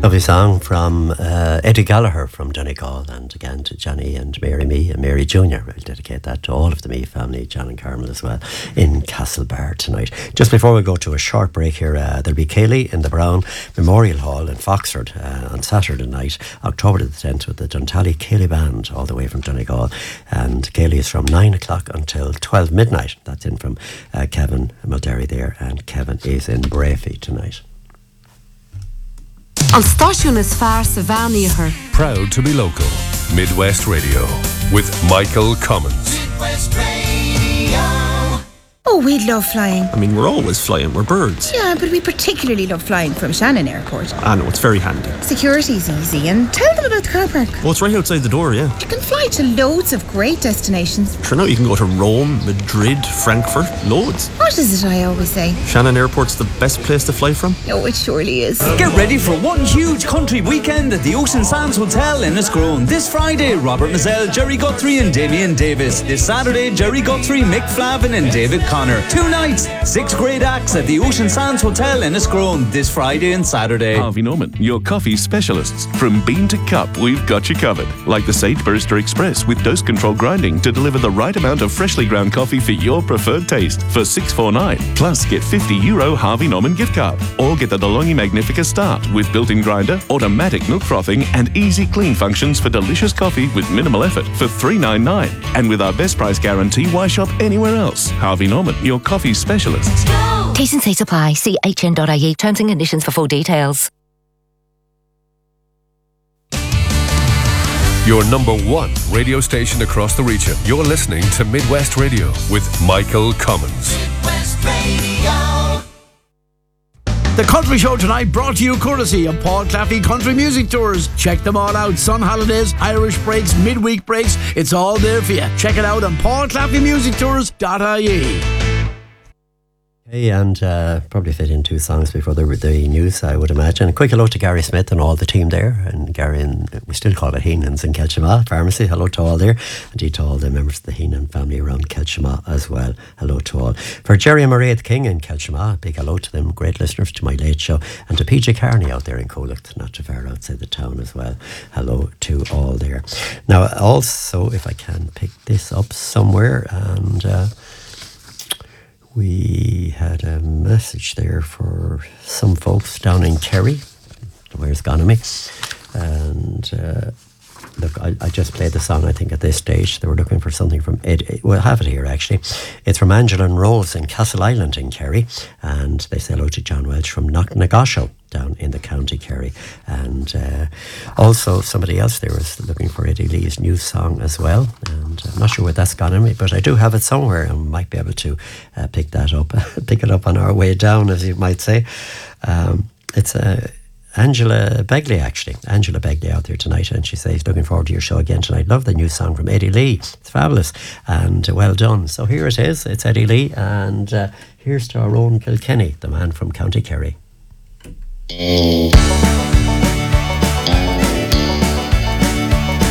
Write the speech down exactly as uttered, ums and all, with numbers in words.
Lovely song from uh, Eddie Gallagher from Donegal, and again to Johnny and Mary Me and Mary Junior We'll dedicate that to all of the Me family, John and Carmel as well, in Castlebar tonight. Just before we go to a short break here, uh, there'll be Kaylee in the Brown Memorial Hall in Foxford uh, on Saturday night, October the tenth, with the Duntally Kaylee Band all the way from Donegal. And Kaylee is from nine o'clock until twelve midnight. That's in from uh, Kevin Mulderry there, and Kevin is in Brafey tonight. An stáisiún is fearr sa bheánaíochar. Proud to be local. Midwest Radio with Michael Cummins. Midwest Radio. Oh, we love flying. I mean, we're always flying. We're birds. Yeah, but we particularly love flying from Shannon Airport. I know, it's very handy. Security's easy, and tell them about the car park. Oh, it's right outside the door, yeah. You can fly to loads of great destinations. Sure, now you can go to Rome, Madrid, Frankfurt, loads. What is it I always say? Shannon Airport's the best place to fly from. Oh, it surely is. Get ready for one huge country weekend at the Ocean Sands Hotel in Enniscrone. This Friday, Robert Mazzell, Jerry Guthrie and Damien Davis. This Saturday, Jerry Guthrie, Mick Flavin and David Connor. Two nights, six great acts at the Ocean Sands Hotel in Enniscrone this Friday and Saturday. Harvey Norman, your coffee specialists. From bean to cup, we've got you covered. Like the Sage Barista Express with dose control grinding to deliver the right amount of freshly ground coffee for your preferred taste for six forty-nine. Plus, get fifty euro Harvey Norman gift card. Or get the DeLonghi Magnifica Start with built-in grinder, automatic milk frothing and easy clean functions for delicious coffee with minimal effort for three ninety-nine. And with our best price guarantee, why shop anywhere else? Harvey Norman, your coffee specialists. T's and C's apply. See h n dot i e terms and conditions for full details. Your number one radio station across the region. You're listening to Midwest Radio with Michael Cummins. Midwest Radio. The Country Show tonight brought to you courtesy of Paul Claffey Country Music Tours. Check them all out. Sun holidays, Irish breaks, midweek breaks. It's all there for you. Check it out on paul claffey music tours dot i e. Hey, and uh, probably fit in two songs before the, the news, I would imagine. A quick hello to Gary Smith and all the team there. And Gary, and we still call it Heenan's in Kelchima Pharmacy. Hello to all there. Indeed to all the members of the Heenan family around Kelchima as well. Hello to all. For Jerry and Maria King in Kelchima, big hello to them. Great listeners to my late show. And to P J Carney out there in Coolock, not too far outside the town as well. Hello to all there. Now, also, if I can pick this up somewhere, and... Uh, we had a message there for some folks down in Kerry. Where's gone me? And uh, look, I, I just played the song, I think, at this stage. They were looking for something from Ed. Well, I have it here, actually. It's from Angela and Rose in Castle Island in Kerry. And they say hello to John Welch from Knocknagasho down in the County Kerry. And uh, also somebody else there was looking for Eddie Lee's new song as well. And I'm not sure where that's gone in me, but I do have it somewhere and might be able to uh, pick that up, pick it up on our way down, as you might say. Um, it's a... Uh, Angela Begley, actually. Angela Begley out there tonight, and she says, looking forward to your show again tonight. Love the new song from Eddie Lee. It's fabulous and well done. So here it is. It's Eddie Lee, and uh, here's to our own Kilkenny, the man from County Kerry. Mm.